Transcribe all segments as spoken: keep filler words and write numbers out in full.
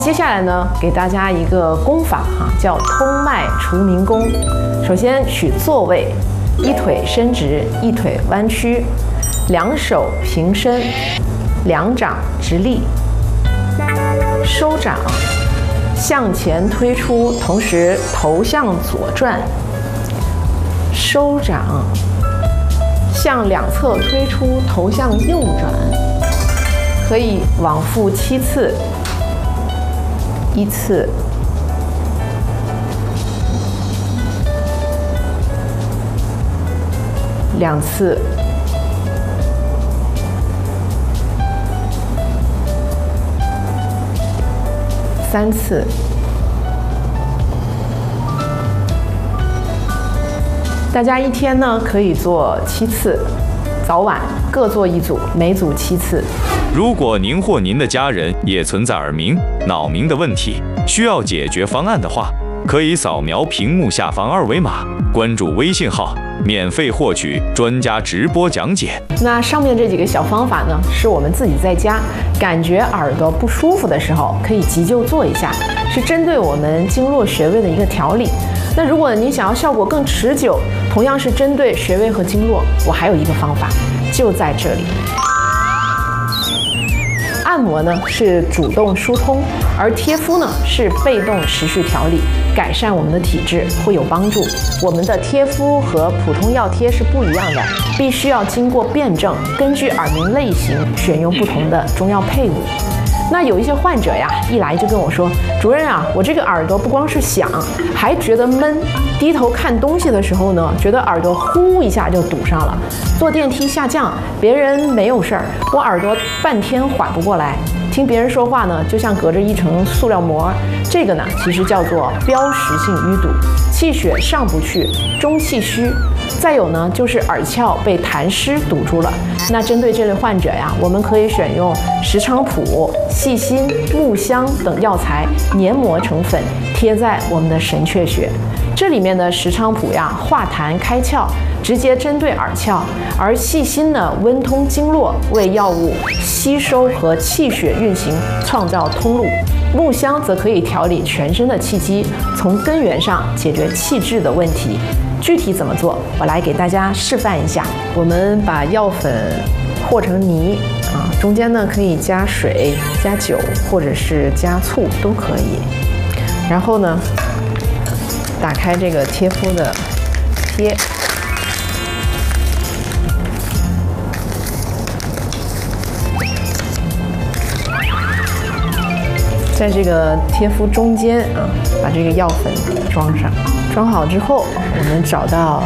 接下来呢，给大家一个功法哈，叫通脉除鸣功。首先取坐位，一腿伸直，一腿弯曲，两手平伸，两掌直立，收掌，向前推出，同时头向左转，收掌，向两侧推出，头向右转，可以往复七次。一次，两次，三次，大家一天呢可以做七次，早晚各做一组，每组七次。 如果您或您的家人也存在耳鸣、脑鸣的问题，需要解决方案的话，可以扫描屏幕下方二维码，关注微信号，免费获取专家直播讲解。 那上面这几个小方法呢，是我们自己在家感觉耳朵不舒服的时候可以急救做一下，是针对我们经络穴位的一个调理。那如果您想要效果更持久，同样是针对穴位和经络，我还有一个方法，就在这里。按摩呢是主动疏通，而贴敷呢是被动持续调理，改善我们的体质会有帮助。我们的贴敷和普通药贴是不一样的，必须要经过辩证，根据耳鸣类型选用不同的中药配伍。那有一些患者呀，一来就跟我说，主任啊，我这个耳朵不光是响，还觉得闷，低头看东西的时候呢，觉得耳朵呼一下就堵上了。坐电梯下降，别人没有事儿，我耳朵半天缓不过来。听别人说话呢，就像隔着一层塑料膜。这个呢，其实叫做标识性淤堵，气血上不去，中气虚。再有呢，就是耳窍被痰湿堵住了。那针对这类患者呀，我们可以选用石菖蒲、细辛、木香等药材研磨成粉，贴在我们的神阙穴。这里面的石菖蒲呀，化痰开窍，直接针对耳窍；而细辛呢，温通经络，为药物吸收和气血运行创造通路。木香则可以调理全身的气机，从根源上解决气滞的问题。具体怎么做，我来给大家示范一下。我们把药粉和成泥啊，中间呢可以加水、加酒或者是加醋都可以。然后呢，打开这个贴敷的贴，在这个贴敷中间啊，把这个药粉装上。装好之后，我们找到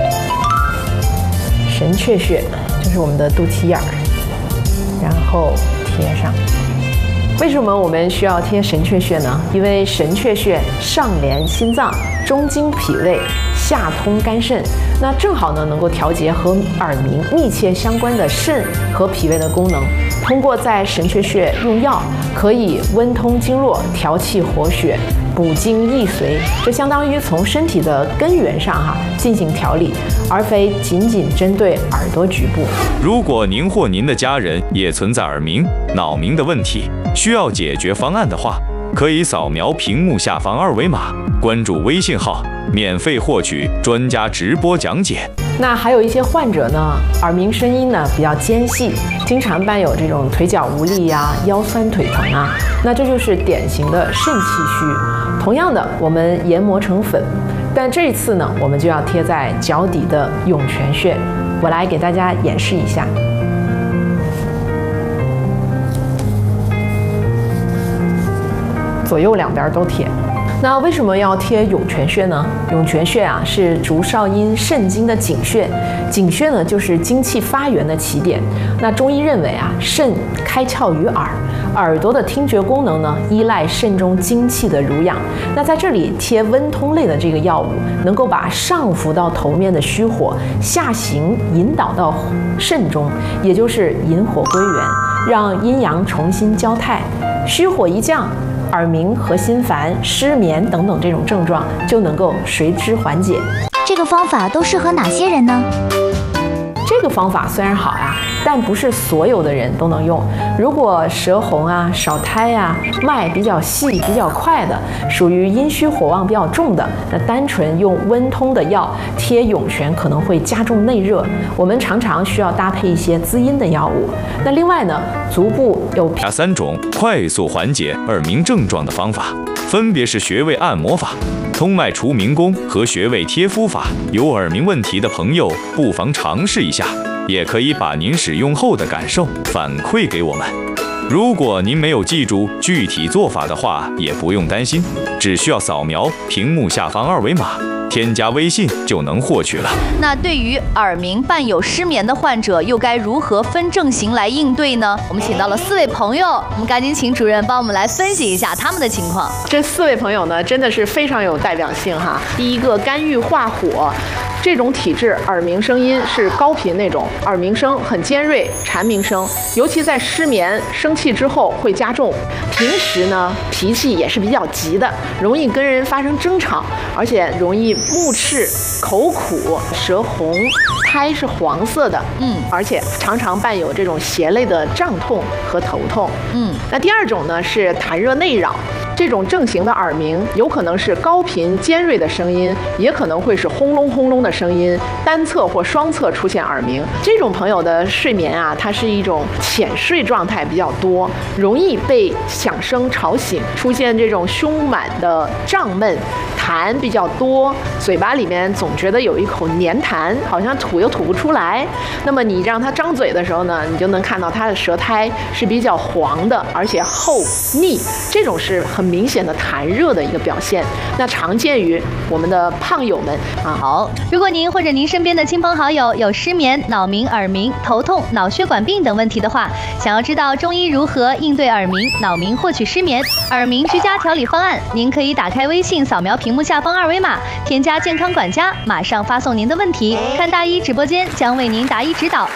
神阙穴，就是我们的肚脐眼儿，然后贴上。为什么我们需要贴神阙穴呢？因为神阙穴上连心脏，中经脾胃，下通肝肾，那正好呢能够调节和耳鸣密切相关的肾和脾胃的功能。通过在神阙穴用药，可以温通经络，调气活血，补精益髓，这相当于从身体的根源上哈进行调理，而非仅仅针对耳朵局部。 如果您或您的家人也存在耳鸣、脑鸣的问题，需要解决方案的话，可以扫描屏幕下方二维码，关注微信号，免费获取专家直播讲解。 那还有一些患者呢，耳鸣声音呢比较尖细，经常伴有这种腿脚无力呀、腰酸腿疼啊，那这就是典型的肾气虚。同样的，我们研磨成粉，但这一次呢，我们就要贴在脚底的涌泉穴。我来给大家演示一下。左右两边都贴。那为什么要贴涌泉穴呢？涌泉穴啊是足少阴肾经的井穴，井穴呢就是精气发源的起点。那中医认为啊，肾开窍于耳，耳朵的听觉功能呢依赖肾中精气的濡养。那在这里贴温通类的这个药物，能够把上浮到头面的虚火下行引导到肾中，也就是引火归元，让阴阳重新交泰，虚火一降，耳鸣和心烦、失眠等等这种症状就能够随之缓解。 这个方法都适合哪些人呢？ 这个方法虽然好呀，但不是所有的人都能用。如果舌红啊、少苔啊、脉比较细、比较快的，属于阴虚火旺比较重的，那单纯用温通的药贴涌泉可能会加重内热。我们常常需要搭配一些滋阴的药物。那另外呢，足部有下三种快速缓解耳鸣症状的方法，分别是穴位按摩法、通脉除鸣功和穴位贴敷法。有耳鸣问题的朋友不妨尝试一下，也可以把您使用后的感受反馈给我们。如果您没有记住具体做法的话，也不用担心，只需要扫描屏幕下方二维码，添加微信就能获取了。 那对于耳鸣伴有失眠的患者，又该如何分症型来应对呢？我们请到了四位朋友，我们赶紧请主任帮我们来分析一下他们的情况。 这四位朋友呢，真的是非常有代表性哈。第一个肝郁化火，这种体质耳鸣声音是高频那种，耳鸣声很尖锐，蝉鸣声，尤其在失眠生气之后会加重。平时呢，脾气也是比较急的，容易跟人发生争吵，而且容易目赤、口苦、舌红，苔是黄色的，嗯，而且常常伴有这种胁类的胀痛和头痛，嗯。那第二种呢是痰热内扰。这种症型的耳鸣有可能是高频尖锐的声音，也可能会是轰隆轰隆的声音，单侧或双侧出现耳鸣。这种朋友的睡眠啊，它是一种浅睡状态比较多，容易被响声吵醒，出现这种胸满的胀闷，痰比较多，嘴巴里面总觉得有一口黏痰，好像吐又吐不出来。那么你让他张嘴的时候呢，你就能看到他的舌苔是比较黄的，而且厚腻，这种是很明显的痰热的一个表现。那常见于我们的胖友们啊。 好，如果您或者您身边的亲朋好友有失眠、脑鸣、耳鸣、头痛、脑血管病等问题的话，想要知道中医如何应对耳鸣、脑鸣获取失眠、耳鸣居家调理方案，您可以打开微信，扫描屏幕下方二维码，添加健康管家，马上发送您的问题，看大医直播间将为您答疑指导。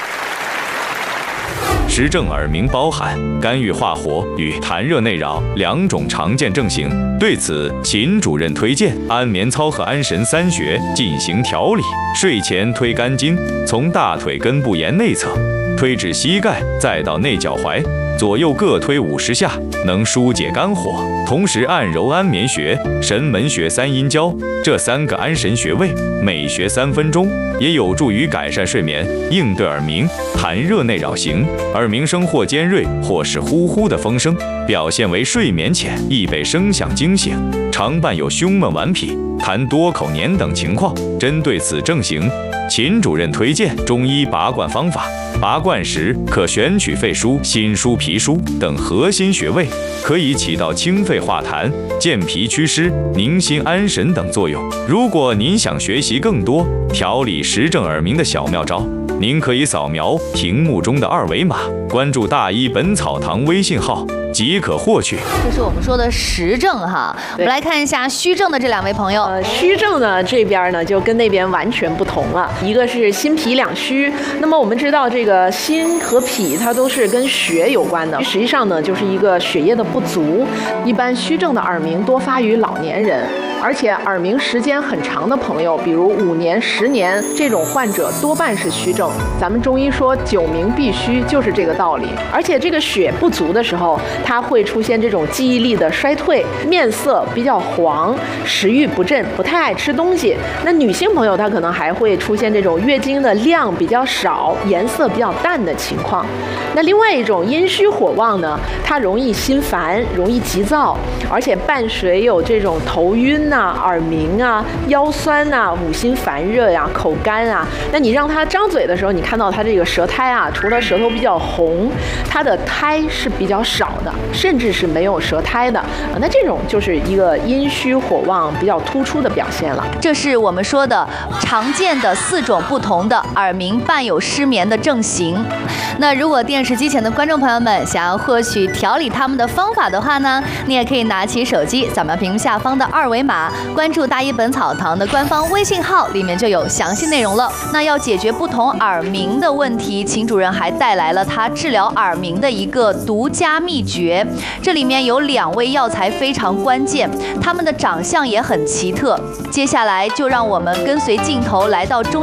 实证耳鸣包含肝郁化火与痰热内扰两种常见症型，对此秦主任推荐安眠操和安神三穴进行调理。睡前推肝经，从大腿根部沿内侧推至膝盖，再到内脚踝，左右各推五十下，能疏解肝火。同时按揉安眠穴、神门穴、三阴交这三个安神穴位，每穴三分钟，也有助于改善睡眠，应对耳鸣、痰热内扰型。耳鸣声或尖锐，或是呼呼的风声，表现为睡眠浅，易被声响惊醒，常伴有胸闷、顽皮、痰多、口黏等情况。针对此症型，秦主任推荐中医拔罐方法。拔罐时可选取肺腧、心腧、脾腧等核心穴位，可以起到清肺化痰、健脾祛湿、宁心安神等作用。如果您想学习更多调理实证耳鸣的小妙招，您可以扫描屏幕中的二维码，关注大医本草堂微信号即可获取。 这是我们说的实证哈，我们来看一下虚症的这两位朋友。 呃，虚症呢这边呢就跟那边完全不同了，一个是心脾两虚。那么我们知道这个心和脾它都是跟血有关的，实际上呢就是一个血液的不足。一般虚症的耳鸣多发于老年人，而且耳鸣时间很长的朋友，比如五年、十年这种患者多半是虚症。咱们中医说久鸣必虚，就是这个道理。而且这个血不足的时候，它会出现这种记忆力的衰退，面色比较黄，食欲不振，不太爱吃东西。那女性朋友她可能还会出现这种月经的量比较少，颜色比较淡的情况。那另外一种阴虚火旺呢，它容易心烦，容易急躁，而且伴随有这种头晕呐、耳鸣啊、腰酸呐、五心烦热呀、口干啊。那你让她张嘴的时候，你看到她这个舌苔啊，除了舌头比较红，她的苔是比较少的，甚至是没有舌苔的。那这种就是一个阴虚火旺比较突出的表现了。 这是我们说的常见的四种不同的耳鸣伴有失眠的症型。那如果电视机前的观众朋友们想要获取调理他们的方法的话呢，你也可以拿起手机，扫描屏幕下方的二维码，关注大医本草堂的官方微信号，里面就有详细内容了。那要解决不同耳鸣的问题，秦主任还带来了他治疗耳鸣的一个独家秘诀。这里面有两味药材非常关键，他们的长相也很奇特。接下来就让我们跟随镜头来到中